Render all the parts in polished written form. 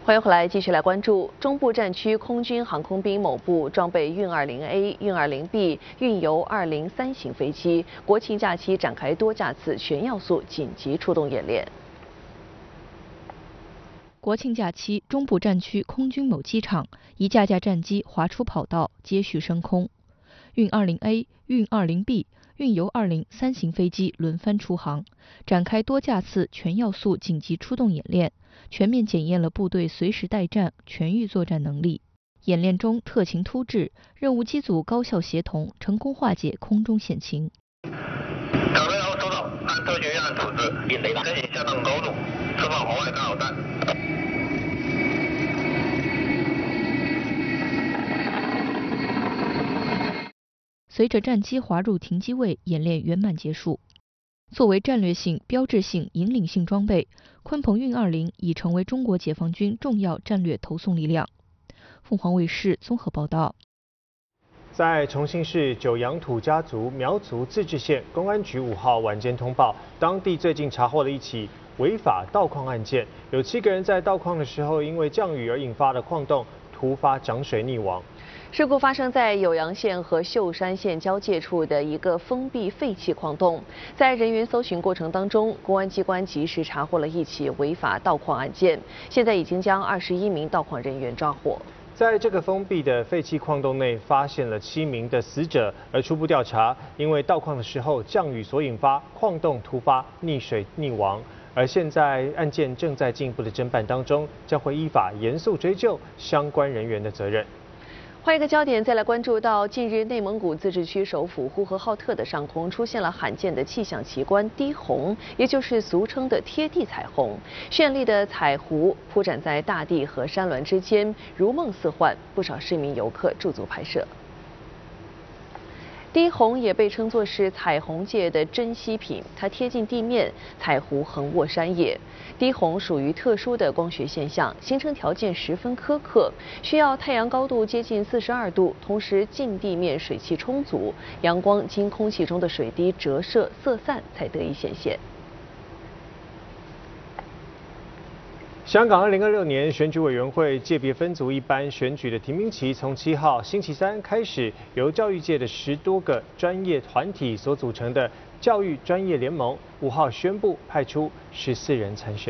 欢迎回来，继续来关注中部战区空军航空兵某部装备运20A、运20B、运油203型飞机，国庆假期展开多架次全要素紧急出动演练。 国庆假期，中部战区空军某机场，一架架战机滑出跑道，接续升空。运20A、运20B、运油203型飞机轮番出航，展开多架次全要素紧急出动演练，全面检验了部队随时待战、全域作战能力。演练中特情突制，任务机组高效协同，成功化解空中险情。 小雷号收到，按特学院组织，引雷达跟引下降高度，释放红外干扰弹。 随着战机滑入停机位，演练圆满结束。作为战略性、标志性、引领性装备，鲲鹏运20已成为中国解放军重要战略投送力量。凤凰卫视综合报道。 在重庆市九阳土家族苗族自治县公安局5号晚间通报，当地最近查获了一起违法盗矿案件，有7个人在盗矿的时候因为降雨而引发的矿洞突发涨水溺亡。 事故发生在酉阳县和秀山县交界处的一个封闭废弃矿洞。在人员搜寻过程当中，公安机关及时查获了一起违法盗矿案件，现在已经将21名盗矿人员抓获。 在这个封闭的废弃矿洞内，发现了7名的死者，而初步调查，因为盗矿的时候降雨所引发，矿洞突发溺水溺亡。而现在案件正在进一步的侦办当中，将会依法严肃追究相关人员的责任。 换一个焦点，再来关注到近日内蒙古自治区首府呼和浩特的上空出现了罕见的气象奇观低虹，也就是俗称的贴地彩虹。绚丽的彩湖铺展在大地和山峦之间，如梦似幻，不少市民游客驻足拍摄。低虹也被称作是彩虹界的珍稀品，它贴近地面，彩湖横卧山野。低虹属于特殊的光学现象，形成条件十分苛刻，需要太阳高度接近42度，同时近地面水汽充足，阳光经空气中的水滴折射色散才得以显现。 香港2026年选举委员会界别分组一般选举的提名期从7号星期三开始，由教育界的10多个专业团体所组成的教育专业联盟5号宣布派出14人参选。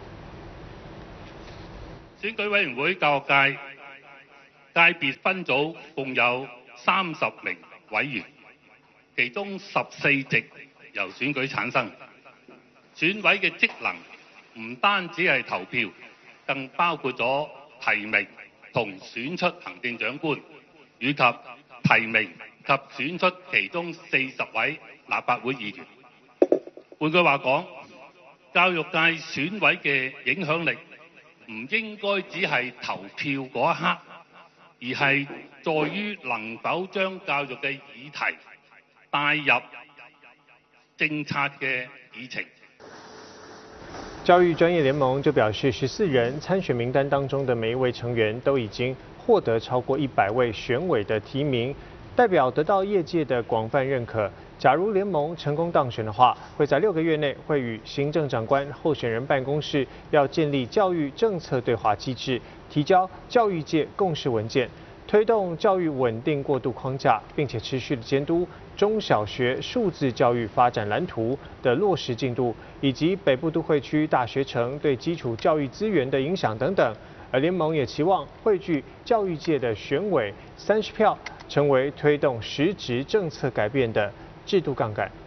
選舉委員會教育界界別分組共有30名委員，其中14席由選舉產生。選委嘅職能唔單止係投票，更包括咗提名同選出行政長官，以及提名及選出其中40位立法會議員。換句話講，教育界選委嘅影響力唔應該只係投票嗰一刻，而係在於能否將教育嘅議題帶入政策嘅議程。 教育專業聯盟就表示，14人參選名單當中的每一位成員都已經獲得超過100位選委的提名，代表得到業界的廣泛認可。假如聯盟成功當選的話，會在6個月內會與行政長官候選人辦公室要建立教育政策對話機制，提交教育界共識文件，推動教育穩定過渡框架，並且持續的監督中小學數字教育發展藍圖的落實進度，以及北部都會區大學城對基礎教育資源的影響等等。而聯盟也期望匯聚教育界的選委30票，成為推動實質政策改變的制度槓桿。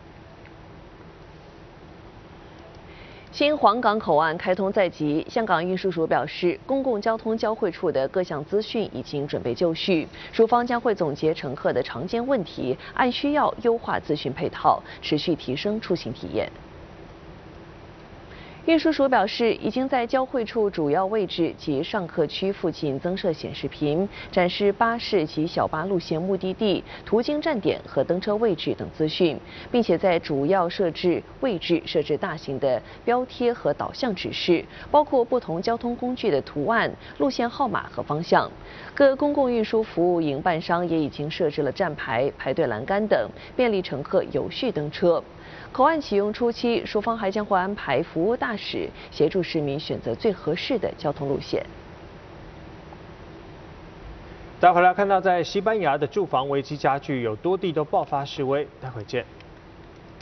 新皇岗口岸开通在即，香港运输署表示，公共交通交汇处的各项资讯已经准备就绪，署方将会总结乘客的常见问题，按需要优化资讯配套，持续提升出行体验。运输署表示，已经在交汇处主要位置及上客区附近增设显示屏，展示巴士及小巴路线目的地、途经站点和登车位置等资讯，并且在主要位置设置大型的标贴和导向指示，包括不同交通工具的图案、路线号码和方向。各公共运输服务营办商也已经设置了站牌、排队栏杆等，便利乘客有序登车。 口岸启用初期，署方还将会安排服务大使，协助市民选择最合适的交通路线。 待会来看到，在西班牙的住房危机加剧，有多地都爆发示威。待会见。